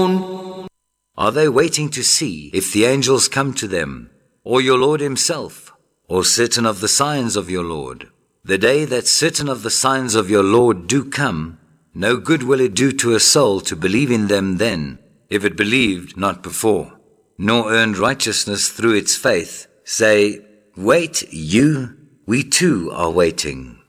Are they waiting to see if the angels come to them, or your Lord himself, or certain of the signs of your Lord? The day that certain of the signs of your Lord do come, no good will it do to a soul to believe in them then, if it believed not before, nor earned righteousness through its faith. Say, wait you, we too are waiting.